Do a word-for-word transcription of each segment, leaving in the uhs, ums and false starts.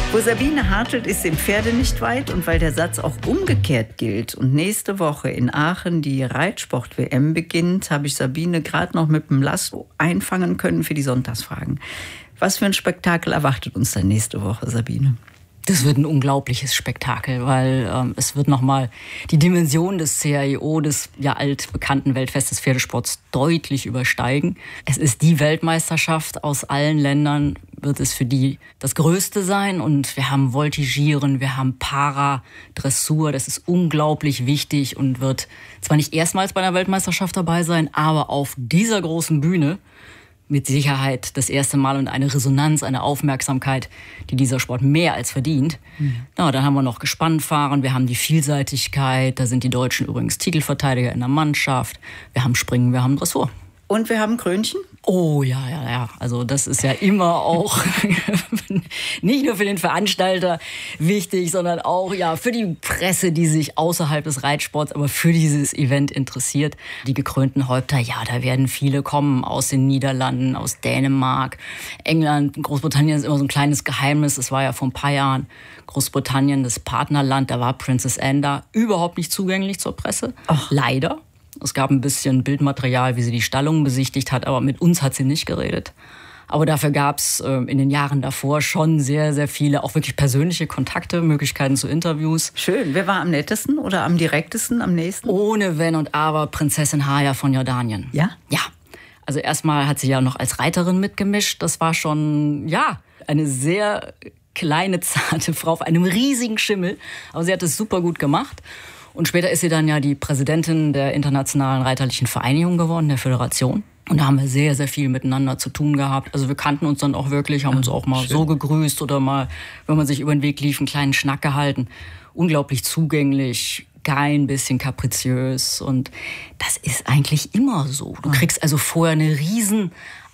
Wo Sabine Hartelt ist, sind Pferde nicht weit. Und weil der Satz auch umgekehrt gilt und nächste Woche in Aachen die Reitsport-W M beginnt, habe ich Sabine gerade noch mit dem Lasso einfangen können für die Sonntagsfragen. Was für ein Spektakel erwartet uns dann nächste Woche, Sabine? Das wird ein unglaubliches Spektakel, weil ähm, es wird nochmal die Dimension des C A I O, des ja altbekannten Weltfest des Pferdesports, deutlich übersteigen. Es ist die Weltmeisterschaft aus allen Ländern, wird es für die das Größte sein. Und wir haben Voltigieren, wir haben Para-Dressur. Das ist unglaublich wichtig und wird zwar nicht erstmals bei einer Weltmeisterschaft dabei sein, aber auf dieser großen Bühne mit Sicherheit das erste Mal und eine Resonanz, eine Aufmerksamkeit, die dieser Sport mehr als verdient. Mhm. Ja, dann haben wir noch Gespannfahren, wir haben die Vielseitigkeit, da sind die Deutschen übrigens Titelverteidiger in der Mannschaft, wir haben Springen, wir haben Dressur. Und wir haben Krönchen? Oh ja, ja, ja. Also das ist ja immer auch nicht nur für den Veranstalter wichtig, sondern auch ja für die Presse, die sich außerhalb des Reitsports, aber für dieses Event interessiert. Die gekrönten Häupter, ja, da werden viele kommen aus den Niederlanden, aus Dänemark, England, Großbritannien ist immer so ein kleines Geheimnis. Es war ja vor ein paar Jahren Großbritannien, das Partnerland, da war Princess Anne da überhaupt nicht zugänglich zur Presse. Ach. Leider. Es gab ein bisschen Bildmaterial, wie sie die Stallungen besichtigt hat, aber mit uns hat sie nicht geredet. Aber dafür gab es äh, in den Jahren davor schon sehr, sehr viele, auch wirklich persönliche Kontakte, Möglichkeiten zu Interviews. Schön. Wer war am nettesten oder am direktesten, am nächsten? Ohne Wenn und Aber Prinzessin Haya von Jordanien. Ja? Ja. Also erstmal hat sie ja noch als Reiterin mitgemischt. Das war schon, ja, eine sehr kleine, zarte Frau auf einem riesigen Schimmel. Aber sie hat es super gut gemacht. Und später ist sie dann ja die Präsidentin der Internationalen Reiterlichen Vereinigung geworden, der Föderation. Und da haben wir sehr, sehr viel miteinander zu tun gehabt. Also wir kannten uns dann auch wirklich, haben uns auch mal Schön. so gegrüßt oder mal, wenn man sich über den Weg lief, einen kleinen Schnack gehalten. Unglaublich zugänglich, kein bisschen kapriziös. Und das ist eigentlich immer so. Du kriegst also vorher eine riesen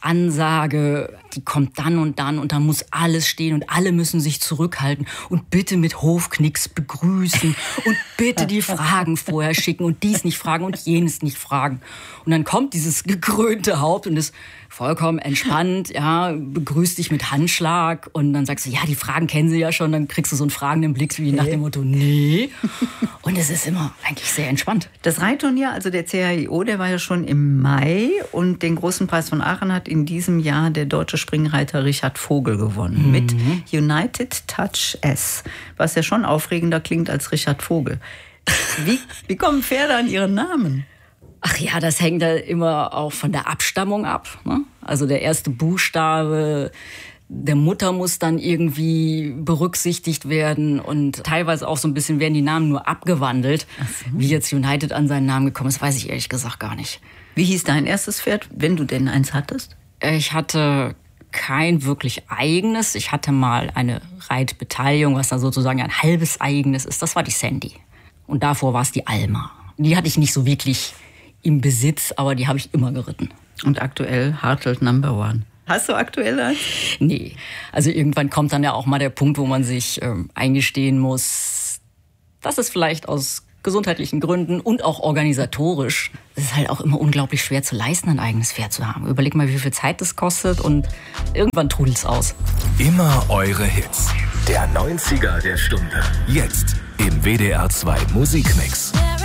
Ansage, die kommt dann und dann und dann muss alles stehen und alle müssen sich zurückhalten und bitte mit Hofknicks begrüßen und bitte die Fragen vorher schicken und dies nicht fragen und jenes nicht fragen. Und dann kommt dieses gekrönte Haupt und ist vollkommen entspannt, ja, begrüßt dich mit Handschlag und dann sagst du, ja, die Fragen kennen sie ja schon, dann kriegst du so einen fragenden Blick wie nach dem Motto, nee. Und es ist immer eigentlich sehr entspannt. Das Reitturnier, also der C A I O, der war ja schon im Mai und den großen Preis von Aachen hat in diesem Jahr der deutsche Springreiter Richard Vogel gewonnen. Mhm. Mit United Touch S, was ja schon aufregender klingt als Richard Vogel. Wie, wie kommen Pferde an ihren Namen? Ach ja, das hängt ja immer auch von der Abstammung ab, ne? Also der erste Buchstabe der Mutter muss dann irgendwie berücksichtigt werden und teilweise auch so ein bisschen werden die Namen nur abgewandelt. Ach so. Wie jetzt United an seinen Namen gekommen ist, weiß ich ehrlich gesagt gar nicht. Wie hieß dein erstes Pferd, wenn du denn eins hattest? Ich hatte kein wirklich eigenes. Ich hatte mal eine Reitbeteiligung, was dann sozusagen ein halbes eigenes ist. Das war die Sandy. Und davor war es die Alma. Die hatte ich nicht so wirklich im Besitz, aber die habe ich immer geritten. Und aktuell Hartelt Number One. Hast du aktuell eins? Nee. Also irgendwann kommt dann ja auch mal der Punkt, wo man sich ähm, eingestehen muss, dass es vielleicht aus gesundheitlichen Gründen und auch organisatorisch, es ist halt auch immer unglaublich schwer zu leisten, ein eigenes Pferd zu haben. Überleg mal, wie viel Zeit das kostet und irgendwann trudelt's aus. Immer eure Hits. Der neunziger der Stunde. Jetzt im W D R zwei Musikmix.